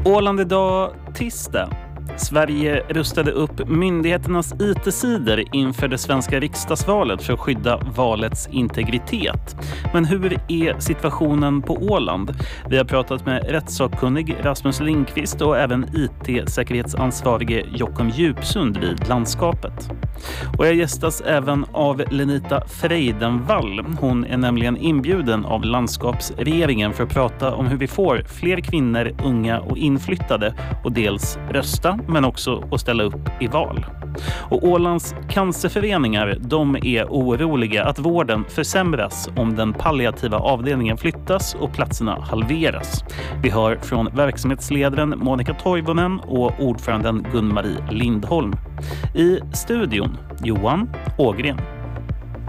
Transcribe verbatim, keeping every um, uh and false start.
Åland idag, tisdag. Sverige rustade upp myndigheternas I T-sidor inför det svenska riksdagsvalet för att skydda valets integritet. Men hur är situationen på Åland? Vi har pratat med rättssakkunnig Rasmus Lindqvist och även I T-säkerhetsansvarige Jockum Djupsund vid landskapet. Och jag gästas även av Lenita Freidenvall. Hon är nämligen inbjuden av landskapsregeringen för att prata om hur vi får fler kvinnor, unga och inflyttade och dels rösta men också att ställa upp i val. Och Ålands cancerföreningar, de är oroliga att vården försämras om den palliativa avdelningen flyttas och platserna halveras. Vi hör från verksamhetsledaren Monica Toivonen och ordföranden Gun-Marie Lindholm. I studion Johan Ågren.